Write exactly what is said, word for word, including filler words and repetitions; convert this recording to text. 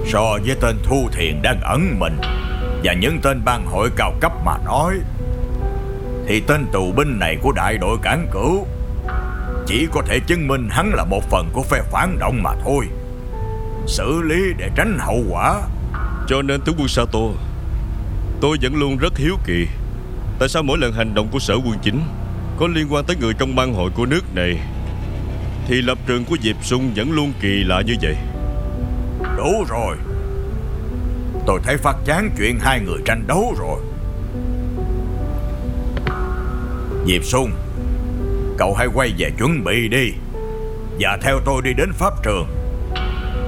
So với tên Thu Thiền đang ẩn mình và những tên bang hội cao cấp mà nói, thì tên tù binh này của đại đội Cảng Cửu chỉ có thể chứng minh hắn là một phần của phe phản động mà thôi. Xử lý để tránh hậu quả. Cho nên tướng quân Sato, tôi vẫn luôn rất hiếu kỳ tại sao mỗi lần hành động của sở quân chính có liên quan tới người trong bang hội của nước này thì lập trường của Diệp Sung vẫn luôn kỳ lạ như vậy. Đủ rồi. Tôi thấy phát chán chuyện hai người tranh đấu rồi. Diệp Sung, cậu hãy quay về chuẩn bị đi và theo tôi đi đến pháp trường.